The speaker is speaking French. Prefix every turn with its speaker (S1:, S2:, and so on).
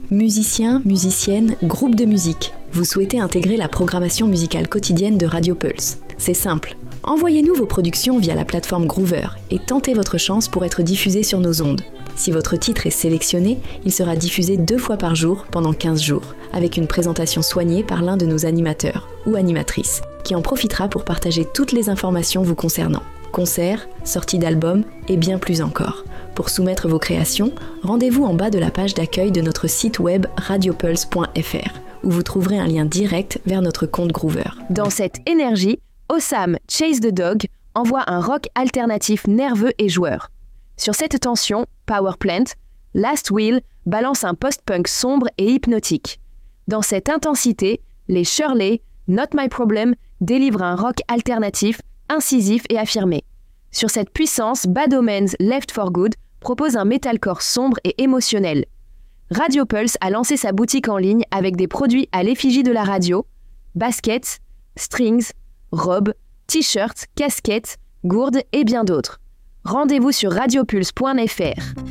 S1: Musiciens, musiciennes, groupes de musique. Vous souhaitez intégrer la programmation musicale quotidienne de Radio Pulse. C'est simple. Envoyez-nous vos productions via la plateforme Groover et tentez votre chance pour être diffusé sur nos ondes. Si votre titre est sélectionné, il sera diffusé 2 fois par jour pendant 15 jours, avec une présentation soignée par l'un de nos animateurs ou animatrices, qui en profitera pour partager toutes les informations vous concernant. Concerts, sorties d'albums et bien plus encore. Pour soumettre vos créations, rendez-vous en bas de la page d'accueil de notre site web radiopulse.fr, où vous trouverez un lien direct vers notre compte Groover.
S2: Dans cette énergie, Osam Chase the Dog envoie un rock alternatif nerveux et joueur. Sur cette tension, Power Plant, Last Wheel balance un post-punk sombre et hypnotique. Dans cette intensité, les Shirley, Not My Problem délivrent un rock alternatif, incisif et affirmé. Sur cette puissance, Bad Omens Left for Good propose un metalcore sombre et émotionnel. Radio Pulse a lancé sa boutique en ligne avec des produits à l'effigie de la radio, baskets, strings, robes, t-shirts, casquettes, gourdes et bien d'autres. Rendez-vous sur radiopulse.fr.